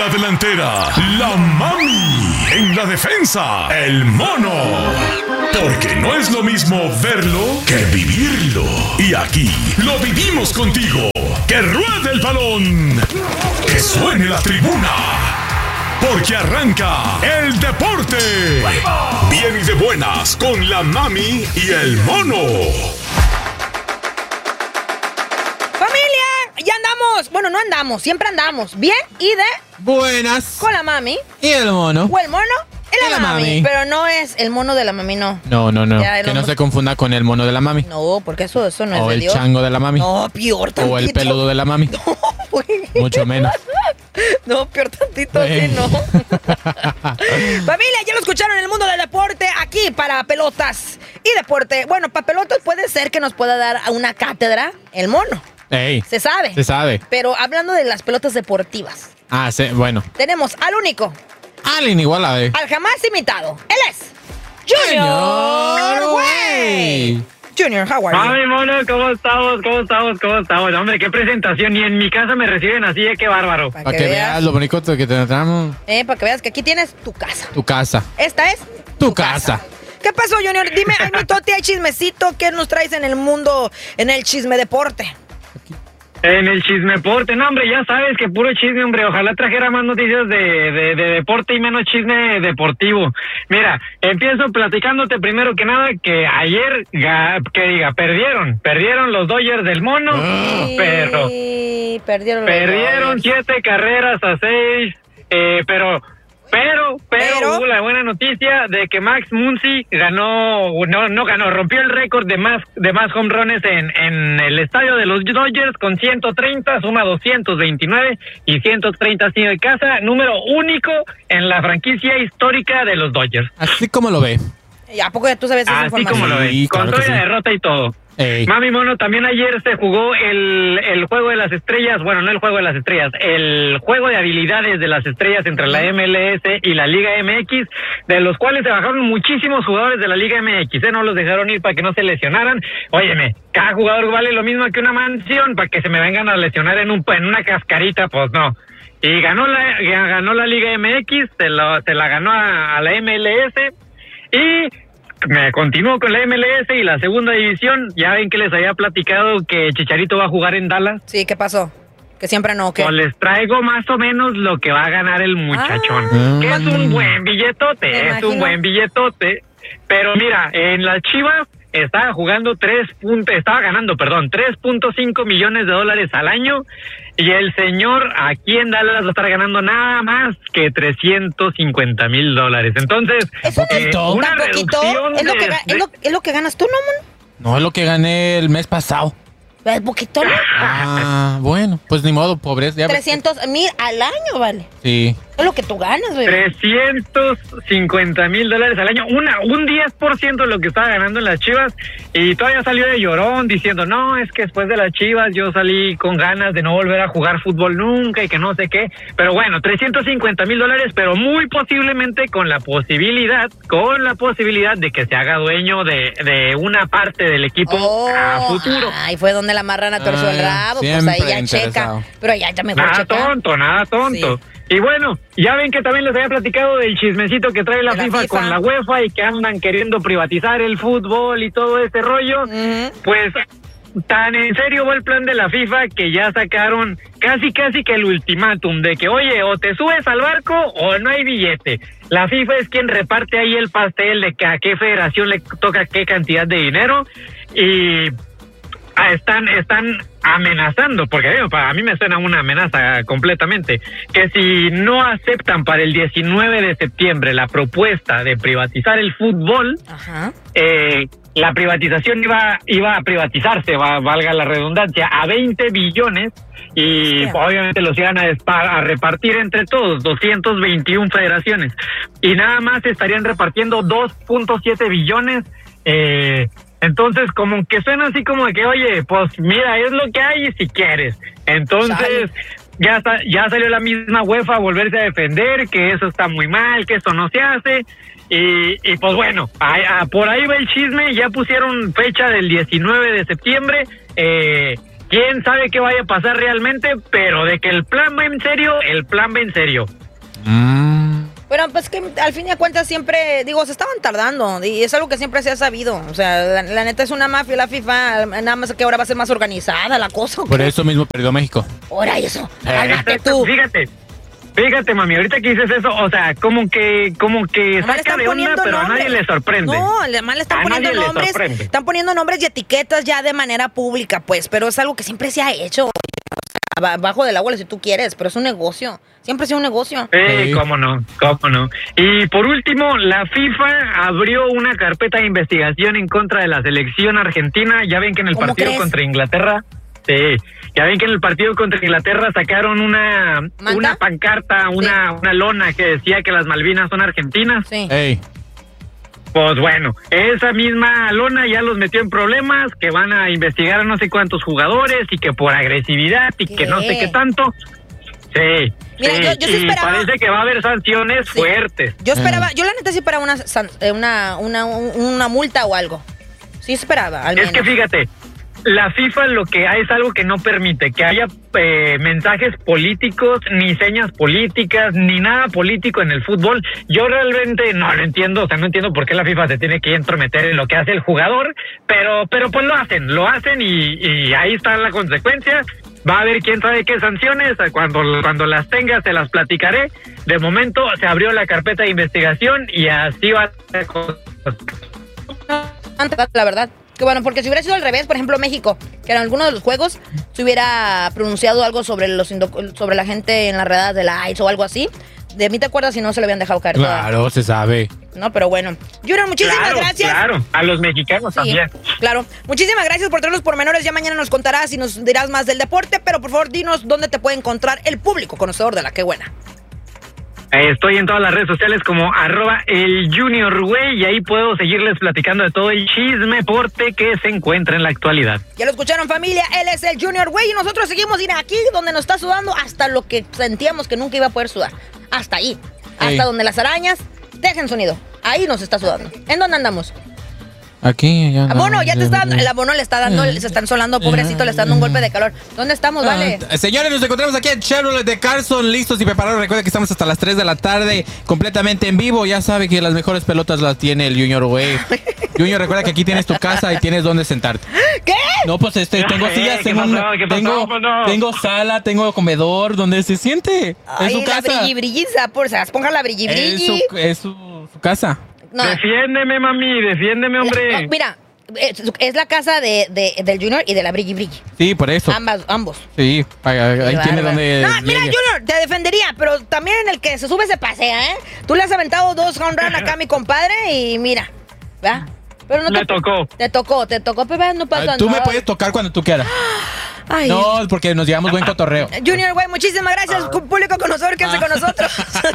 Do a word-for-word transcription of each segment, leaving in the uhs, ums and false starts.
la delantera, la Mami. En la defensa, el Mono. Porque no es lo mismo verlo que vivirlo. Y aquí lo vivimos contigo. ¡Que ruede el balón! ¡Que suene la tribuna! Porque arranca el deporte. Bien y de buenas con la Mami y el Mono. ¡Familia! Ya andamos. Bueno, no andamos, siempre andamos. Bien y de buenas. Con la Mami. Y el Mono. O el Mono y la, y la mami. mami. Pero no es el mono de la Mami, no. No, no, no. Ya, que no hombre. se confunda con el mono de la Mami. No, porque eso, eso no es o de el Dios. chango de la Mami. No, peor tantito. O el peludo de la Mami. No, güey. Mucho menos. No, peor tantito, Eh. sí, no. Familia, ya lo escucharon en el mundo del deporte, aquí para pelotas y deporte. Bueno, para pelotas puede ser que nos pueda dar una cátedra el Mono. Ey. Se sabe. Se sabe. Pero hablando de las pelotas deportivas, Ah, sí, bueno. tenemos al único, Al inigualable. al jamás imitado. Él es Junior Way. Junior, how are you? Mami, Mono, ¿cómo estamos? ¿Cómo estamos? ¿Cómo estamos? Hombre, qué presentación. Y en mi casa me reciben así, ¿eh? Qué bárbaro. Para Para que que veas. veas lo bonito que te tratamos. Eh, para que veas que aquí tienes tu casa. Tu casa. Esta es Tu casa. ¿Qué pasó, Junior? Dime, hay mitote, hay chismecito. ¿Qué nos traes en el mundo, en el chisme deporte? En el chismeporte. No, hombre, ya sabes que puro chisme, hombre. Ojalá trajera más noticias de, de, de deporte y menos chisme deportivo. Mira, empiezo platicándote primero que nada que ayer, ga- que diga, perdieron. Perdieron los Dodgers del Mono, pero... Sí, perdieron los Perdieron Dodgers. siete carreras a seis, eh, pero, pero, pero, Pero. hubo la buena noticia de que Max Muncy ganó, no, no ganó, rompió el récord de más, de más home runs en, en el estadio de los Dodgers con ciento treinta, suma doscientos veintinueve y ciento treinta así de casa, número único en la franquicia histórica de los Dodgers. Así como lo ve. ¿Y ¿A poco ya tú sabes esa Así información? como lo ves, Sí, con claro toda que la sí. derrota y todo. Ey. Mami Mono, también ayer se jugó el, el Juego de las Estrellas, bueno, no el Juego de las Estrellas, el Juego de Habilidades de las Estrellas entre la M L S y la Liga M X, de los cuales se bajaron muchísimos jugadores de la Liga M X, ¿eh? No los dejaron ir para que no se lesionaran. Óyeme, cada jugador vale lo mismo que una mansión, para que se me vengan a lesionar en un en una cascarita, pues no. Y ganó la ganó la Liga M X, se, lo, se la ganó a, a la M L S y... Me continúo con la M L S y la segunda división. Ya ven que les había platicado que Chicharito va a jugar en Dallas. Sí, ¿qué pasó? Que siempre no, ¿qué? Pues les traigo más o menos lo que va a ganar el muchachón. Ah. que es un buen billetote, Me es imagino. un buen billetote. Pero mira, en las Chivas estaba jugando tres puntos, estaba ganando, perdón, tres punto cinco millones de dólares al año. Y el señor aquí en Dallas va a estar ganando nada más que trescientos cincuenta mil dólares. Entonces, ¿Eso no eh, es una tan poquito? reducción ¿Es lo, que, de- ga- es, de- lo, es lo que ganas tú, ¿no, Mono? No es lo que gané el mes pasado. ¿Es poquito, no? Ah, bueno. Pues ni modo, pobres. Ya ves. trescientos mil al año, vale. Sí. Es lo que tú ganas, güey. trescientos cincuenta mil dólares al año, una, un diez por ciento de lo que estaba ganando en las Chivas, y todavía salió de llorón diciendo, no, es que después de las Chivas yo salí con ganas de no volver a jugar fútbol nunca y que no sé qué, pero bueno, trescientos cincuenta mil dólares, pero muy posiblemente con la posibilidad, con la posibilidad de que se haga dueño de, de una parte del equipo Oh, a futuro. Ay, fue donde la marrana torció el Ah, rabo. Pues ahí siempre ya checa. interesado. Pero ya, ya mejor Nada checa. tonto, nada tonto. Sí. Y bueno, ya ven que también les había platicado del chismecito que trae la, De la FIFA, FIFA. con la UEFA y que andan queriendo privatizar el fútbol y todo ese rollo. Ujú. Pues tan en serio va el plan de la FIFA que ya sacaron casi casi que el ultimátum de que, oye, o te subes al barco o no hay billete. La FIFA es quien reparte ahí el pastel de que a qué federación le toca qué cantidad de dinero y... Ah, están están amenazando, porque digo, para mí me suena una amenaza completamente, que si no aceptan para el diecinueve de septiembre la propuesta de privatizar el fútbol, Ajá. eh, la privatización iba iba a privatizarse, va, valga la redundancia, a veinte billones y Hostia. obviamente los iban a, despa- a repartir entre todos, doscientas veintiuna federaciones, y nada más estarían repartiendo dos punto siete billones. eh, Entonces, como que suena así como de que, oye, pues mira, es lo que hay si quieres. Entonces, ya está, ya salió la misma UEFA a volverse a defender, que eso está muy mal, que eso no se hace. Y, y pues bueno, a, a, por ahí va el chisme, ya pusieron fecha del diecinueve de septiembre. Eh, quién sabe qué vaya a pasar realmente, pero de que el plan va en serio, el plan va en serio. Mm. Bueno, pues que al fin y al cuentas siempre, digo, se estaban tardando y es algo que siempre se ha sabido. O sea, la, la neta es una mafia la FIFA, nada más que ahora va a ser más organizada la cosa. Por eso mismo perdió México. Ahora eso, Eh. cálmate tú. Fíjate, fíjate, mami, ahorita que dices eso, o sea, como que, como que Nomás le saca están de onda, poniendo pero a nombres. nadie le sorprende. No, además le están A poniendo nadie le nombres, sorprende. están poniendo nombres y etiquetas ya de manera pública, pues, pero es algo que siempre se ha hecho. Abajo del agua si tú quieres, pero es un negocio. Siempre ha sido un negocio. Sí, Sí. cómo no, cómo no. Y por último, la FIFA abrió una carpeta de investigación en contra de la selección argentina. Ya ven que en el ¿Cómo partido crees? contra Inglaterra, sí, ya ven que en el partido contra Inglaterra sacaron una ¿Manta? una pancarta, una, una lona que decía que las Malvinas son argentinas. Sí. Ey. Pues bueno, esa misma lona ya los metió en problemas, que van a investigar a no sé cuántos jugadores y que por agresividad y ¿Qué? que no sé qué tanto. Sí, Mira, sí, yo- yo sí y esperaba- parece que va a haber sanciones Sí. fuertes. Yo esperaba, yo la neta sí esperaba una, san- eh, una, una, una multa o algo. Sí esperaba, al Es menos. que fíjate, la FIFA lo que hay es algo que no permite que haya eh, mensajes políticos, ni señas políticas, ni nada político en el fútbol. Yo realmente no lo entiendo, o sea, no entiendo por qué la FIFA se tiene que entrometer en lo que hace el jugador, pero pero pues lo hacen, lo hacen y, y ahí está la consecuencia. Va a haber quién sabe qué sanciones, cuando, cuando las tenga se las platicaré. De momento se abrió la carpeta de investigación y así va a cosa. La verdad. Que bueno, porque si hubiera sido al revés, por ejemplo, México, que en alguno de los juegos se hubiera pronunciado algo sobre los indo- sobre la gente en las redadas de la AIDS o algo así. De mí te acuerdas si no se le habían dejado caer toda. Claro, se sabe. No, pero bueno. Junior, muchísimas Claro, gracias. claro, a los mexicanos Sí, también. claro. Muchísimas gracias por todos los pormenores. Ya mañana nos contarás y nos dirás más del deporte, pero por favor dinos dónde te puede encontrar el público conocedor de la Qué Buena. Eh, Estoy en todas las redes sociales como arroba el Junior Güey y ahí puedo seguirles platicando de todo el chisme deporte que se encuentra en la actualidad. Ya lo escucharon, familia. Él es el Junior Güey y nosotros seguimos ir aquí donde nos está sudando hasta lo que sentíamos que nunca iba a poder sudar. Hasta ahí. Hasta Ey. donde las arañas dejen su nido. Ahí nos está sudando. ¿En dónde andamos? Aquí ya no. Abono, ya te está dando. El abono le está dando, se están solando, pobrecito, le está dando un golpe de calor. ¿Dónde estamos, vale? Ah, señores, nos encontramos aquí en Chevrolet de Carson, listos y preparados. Recuerda que estamos hasta las tres de la tarde, completamente en vivo. Ya sabe que las mejores pelotas las tiene el Junior, güey. Junior, recuerda que aquí tienes tu casa y tienes donde sentarte. ¿Qué? No, pues este, tengo Eh, sillas, ¿qué tengo, pasó? una- ¿Qué pasó? tengo, Pues no. tengo sala, tengo comedor, donde se siente. Ay, es su la casa. brilli brilliza, por se esponja la brilli Es brilli. su, es su, su casa. No, Defiéndeme, mami, defiéndeme, hombre. no, mira, es, es la casa de, de- del Junior y de la brilli brilli. Sí, por eso. Ambas, ambos. Sí, ahí ahí Qué tiene bárbaro. donde. No, mira, llegue. Junior, te defendería, pero también en el que se sube se pasea, ¿eh? Tú le has aventado dos home run acá a mi compadre y mira, ¿verdad? Pero no Le te tocó. Te tocó, te tocó, pero no pasa Ah, Tú me nada. puedes tocar cuando tú quieras. Ay. No, porque nos llevamos buen cotorreo. Junior, güey, muchísimas gracias, público conocedor que hace con nosotros.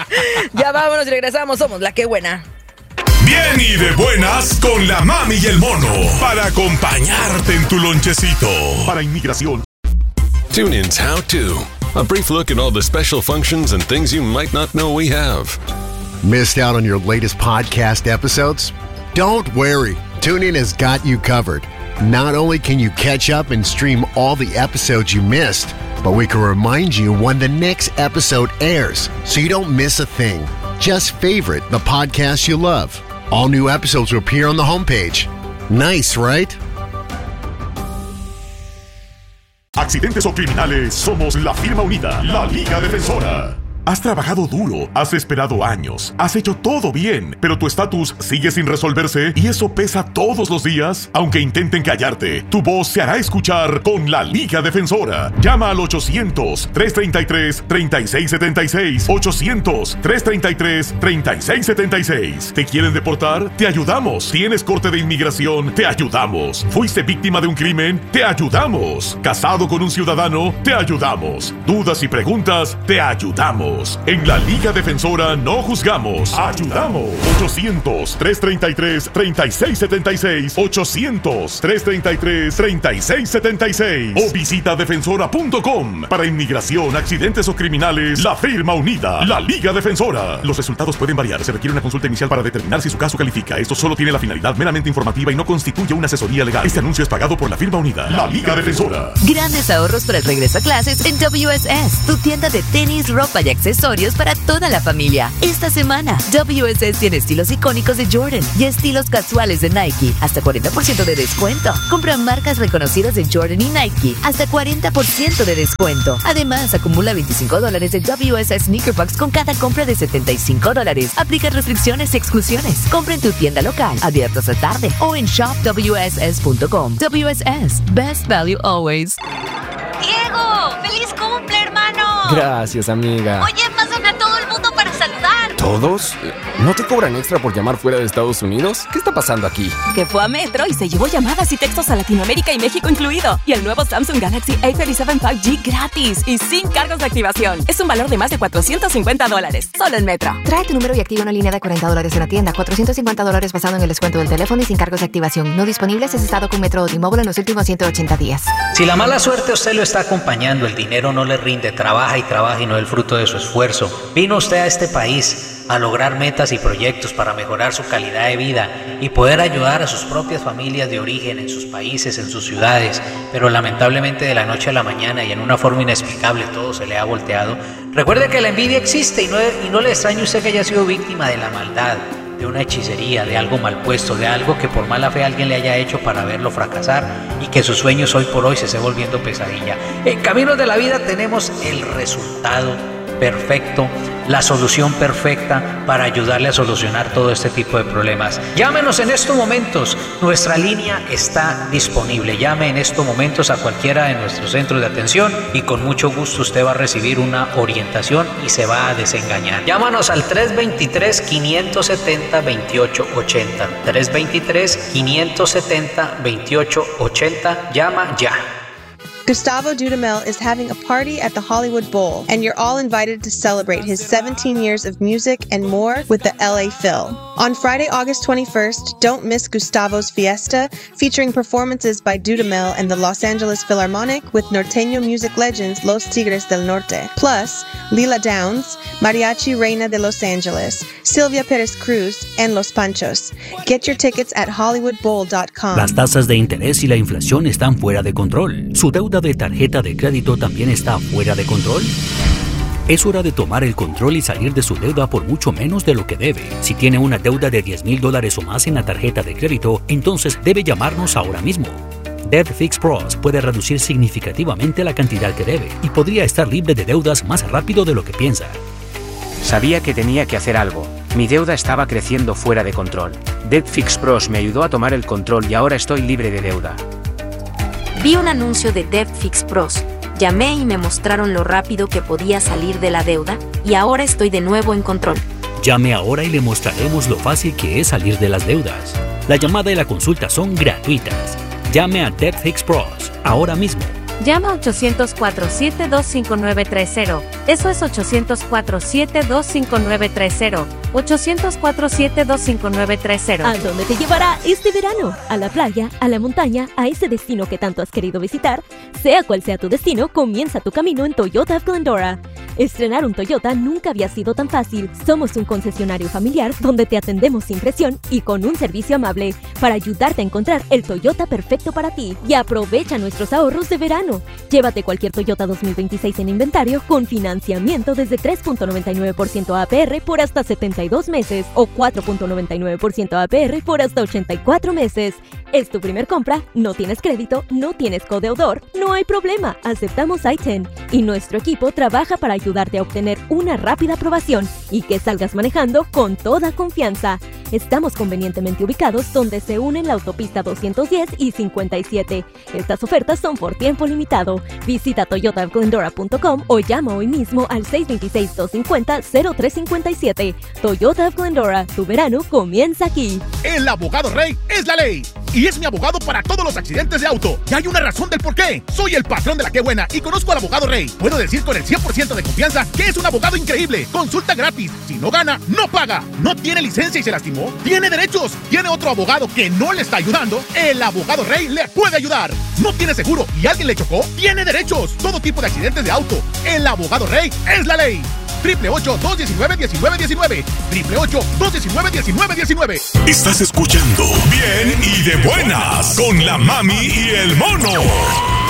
Ya vámonos y regresamos, somos la Qué Buena. Bien y de buenas con la mami y el mono para acompañarte en tu lonchecito. Para inmigración. TuneIn's How To. A brief look at all the special functions and things you might not know we have. Missed out on your latest podcast episodes? Don't worry. TuneIn has got you covered. Not only can you catch up and stream all the episodes you missed, but we can remind you when the next episode airs so you don't miss a thing. Just favorite the podcast you love. All new episodes will appear on the homepage. Nice, right? Accidentes o criminales, somos la firma unida, la Liga Defensora. Has trabajado duro, has esperado años, has hecho todo bien, pero tu estatus sigue sin resolverse y eso pesa todos los días. Aunque intenten callarte, tu voz se hará escuchar con la Liga Defensora. Llama al ochocientos, trescientos treinta y tres, treinta y seis setenta y seis. ochocientos, trescientos treinta y tres, treinta y seis setenta y seis. ¿Te quieren deportar? Te ayudamos. ¿Tienes corte de inmigración? Te ayudamos. ¿Fuiste víctima de un crimen? Te ayudamos. ¿Casado con un ciudadano? Te ayudamos. ¿Dudas y preguntas? Te ayudamos. ayudamos. En la Liga Defensora no juzgamos, ayudamos. ochocientos, trescientos treinta y tres, treinta y seis setenta y seis. ochocientos, trescientos treinta y tres, treinta y seis setenta y seis. O visita defensora punto com. Para inmigración, accidentes o criminales, la firma unida, la Liga Defensora. Los resultados pueden variar. Se requiere una consulta inicial para determinar si su caso califica. Esto solo tiene la finalidad meramente informativa y no constituye una asesoría legal. Este anuncio es pagado por la firma unida, la Liga Defensora. Grandes ahorros para el regreso a clases en W S S, tu tienda de tenis, ropa y accesorios para toda la familia. Esta semana, W S S tiene estilos icónicos de Jordan y estilos casuales de Nike, hasta cuarenta por ciento de descuento. Compra marcas reconocidas de Jordan y Nike, hasta cuarenta por ciento de descuento. Además, acumula veinticinco dólares de W S S Sneaker Bucks con cada compra de setenta y cinco dólares. Aplica restricciones y exclusiones. Compra en tu tienda local, abierta hasta tarde, o en shop w s s punto com. W S S, best value always. ¡Diego! ¡Feliz cumple, hermano! Gracias, amiga. Oye, pasan a todo el mundo para saludar. ¿Todos? ¿No te cobran extra por llamar fuera de Estados Unidos? ¿Qué está pasando aquí? Que fue a Metro y se llevó llamadas y textos a Latinoamérica y México incluido. Y el nuevo Samsung Galaxy A treinta y siete cinco G gratis y sin cargos de activación. Es un valor de más de cuatrocientos cincuenta dólares. Solo en Metro. Trae tu número y activa una línea de cuarenta dólares en la tienda. cuatrocientos cincuenta dólares basado en el descuento del teléfono y sin cargos de activación. No disponibles si has estado con Metro o T-Mobile en los últimos ciento ochenta días. Si la mala suerte a usted lo está acompañando, el dinero no le rinde, trabaja y trabaja y no es el fruto de su esfuerzo. Vino usted a este país a lograr metas y proyectos para mejorar su calidad de vida y poder ayudar a sus propias familias de origen en sus países, en sus ciudades, pero lamentablemente de la noche a la mañana y en una forma inexplicable todo se le ha volteado. Recuerde que la envidia existe y no, y no le extrañe usted que haya sido víctima de la maldad, de una hechicería, de algo mal puesto, de algo que por mala fe alguien le haya hecho para verlo fracasar y que sus sueños hoy por hoy se esté volviendo pesadilla. En Caminos de la Vida tenemos el resultado perfecto, la solución perfecta para ayudarle a solucionar todo este tipo de problemas. Llámenos en estos momentos, nuestra línea está disponible. Llame en estos momentos a cualquiera de nuestros centros de atención y con mucho gusto usted va a recibir una orientación y se va a desengañar. Llámanos al tres dos tres, cinco siete cero, dos ocho ocho cero, tres dos tres, cinco siete cero, dos ocho ocho cero. Llama ya. Gustavo Dudamel is having a party at the Hollywood Bowl, and you're all invited to celebrate his seventeen years of music and more with the L A Phil. On Friday, August twenty-first, don't miss Gustavo's Fiesta, featuring performances by Dudamel and the Los Angeles Philharmonic with norteño music legends Los Tigres del Norte. Plus, Lila Downs, Mariachi Reina de Los Angeles, Silvia Perez Cruz, and Los Panchos. Get your tickets at hollywood bowl dot com. Las tasas de interés y la inflación están fuera de control. Su deuda de tarjeta de crédito también está fuera de control. Es hora de tomar el control y salir de su deuda por mucho menos de lo que debe. Si tiene una deuda de diez mil dólares o más en la tarjeta de crédito, entonces debe llamarnos ahora mismo. Debt Fix Pros puede reducir significativamente la cantidad que debe y podría estar libre de deudas más rápido de lo que piensa. Sabía que tenía que hacer algo. Mi deuda estaba creciendo fuera de control. Debt Fix Pros me ayudó a tomar el control y ahora estoy libre de deuda. Vi un anuncio de Debt Fix Pros. Llamé y me mostraron lo rápido que podía salir de la deuda y ahora estoy de nuevo en control. Llame ahora y le mostraremos lo fácil que es salir de las deudas. La llamada y la consulta son gratuitas. Llame a Debt Fix Pros ahora mismo. Llama a ochocientos cuatro, siete dos cinco nueve tres cero. Eso es ochocientos cuatro, siete dos cinco nueve tres cero. ochocientos cuatro, siete dos cinco nueve tres cero. ¿A dónde te llevará este verano? ¿A la playa? ¿A la montaña? ¿A ese destino que tanto has querido visitar? Sea cual sea tu destino, comienza tu camino en Toyota of Glendora. Estrenar un Toyota nunca había sido tan fácil. Somos un concesionario familiar donde te atendemos sin presión y con un servicio amable para ayudarte a encontrar el Toyota perfecto para ti. Y aprovecha nuestros ahorros de verano. Llévate cualquier Toyota dos mil veintiséis en inventario con financiamiento desde tres punto noventa y nueve por ciento A P R por hasta setenta y dos meses o cuatro punto noventa y nueve por ciento A P R por hasta ochenta y cuatro meses. ¿Es tu primer compra? ¿No tienes crédito? ¿No tienes codeudor? No hay problema, aceptamos I diez y nuestro equipo trabaja para ayudarte a obtener una rápida aprobación y que salgas manejando con toda confianza. Estamos convenientemente ubicados donde se unen la autopista doscientos diez y cincuenta y siete. Estas ofertas son por tiempo limitado. Visita toyota of glendora punto com o llama hoy mismo al seis dos seis, dos cinco cero, cero tres cinco siete. Toyota of Glendora, tu verano comienza aquí. El abogado rey es la ley. y es mi abogado para todos los accidentes de auto. Y hay una razón del por qué. Soy el patrón de la Qué Buena y conozco al abogado Rey. Puedo decir con el cien por ciento de confianza que es un abogado increíble. Consulta gratis. Si no gana, no paga. ¿No tiene licencia y se lastimó? Tiene derechos. ¿Tiene otro abogado que no le está ayudando? El abogado Rey le puede ayudar. ¿No tiene seguro y alguien le chocó? Tiene derechos. Todo tipo de accidentes de auto. El abogado Rey es la ley. Triple ocho, dos diecinueve, diecinueve diecinueve. Triple ocho, dos diecinueve, diecinueve diecinueve. Estás escuchando Bien y de Buenas con la Mami y el Mono.